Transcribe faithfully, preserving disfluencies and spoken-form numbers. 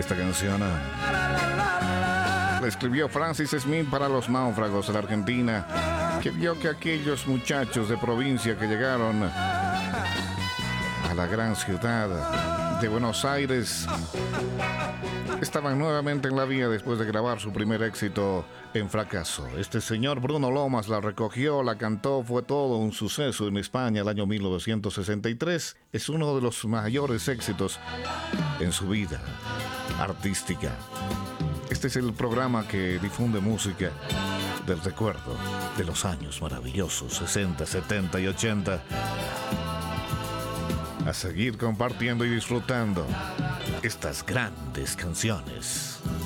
esta canción. La escribió Francis Smith para los náufragos de la Argentina, que vio que aquellos muchachos de provincia que llegaron a la gran ciudad de Buenos Aires estaban nuevamente en la vía después de grabar su primer éxito en fracaso. Este señor Bruno Lomas la recogió, la cantó, fue todo un suceso en España el año mil novecientos sesenta y tres. Es uno de los mayores éxitos en su vida artística. Este es el programa que difunde música del recuerdo de los años maravillosos sesenta, setenta y ochenta. A seguir compartiendo y disfrutando estas grandes canciones.